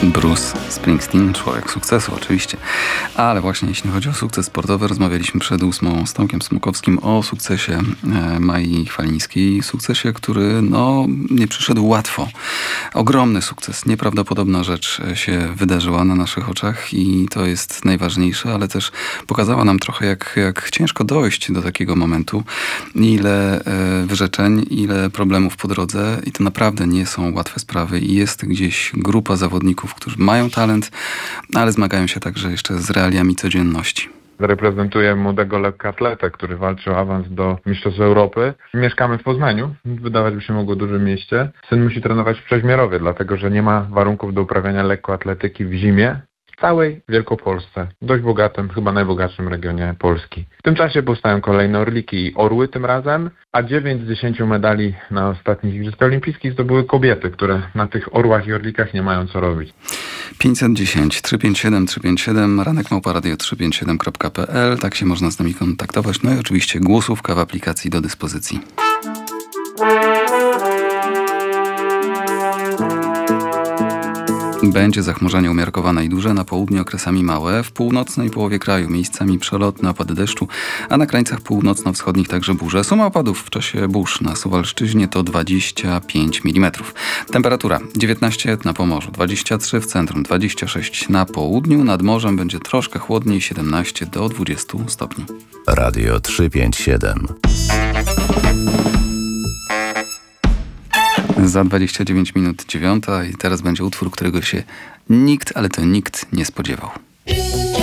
Bruce Springsteen, człowiek sukcesu oczywiście. Ale właśnie jeśli chodzi o sukces sportowy, rozmawialiśmy przed 8 z Tomkiem Smokowskim o sukcesie Mai Chwalińskiej. Sukcesie, który nie przyszedł łatwo. Ogromny sukces, nieprawdopodobna rzecz się wydarzyła na naszych oczach i to jest najważniejsze, ale też pokazała nam trochę jak ciężko dojść do takiego momentu. Ile wyrzeczeń, ile problemów po drodze i to naprawdę nie są łatwe sprawy i jest gdzieś grupa zawodników, którzy mają talent, ale zmagają się także jeszcze z realiami codzienności. Reprezentuję młodego lekkoatletę, który walczy o awans do Mistrzostw Europy. Mieszkamy w Poznaniu, wydawać by się mogło dużym mieście. Syn musi trenować w Przeźmierowie, dlatego że nie ma warunków do uprawiania lekkoatletyki w zimie. W całej Wielkopolsce, dość bogatym, chyba najbogatszym regionie Polski. W tym czasie powstają kolejne orliki i orły tym razem, a 9 z 10 medali na ostatnich Igrzyskach Olimpijskich zdobyły kobiety, które na tych orłach i orlikach nie mają co robić. 510 357 357 ranek@radio357.pl. Tak się można z nami kontaktować. No i oczywiście głosówka w aplikacji do dyspozycji. Będzie zachmurzenie umiarkowane i duże, na południu okresami małe, w północnej połowie kraju miejscami przelotne opady deszczu, a na krańcach północno-wschodnich także burze. Suma opadów w czasie burz na Suwalszczyźnie to 25 mm. Temperatura 19 na Pomorzu, 23 w centrum, 26 na południu, nad morzem będzie troszkę chłodniej, 17 do 20 stopni. Radio 357. Za 29 minut 9 i teraz będzie utwór, którego się nikt, ale to nikt nie spodziewał.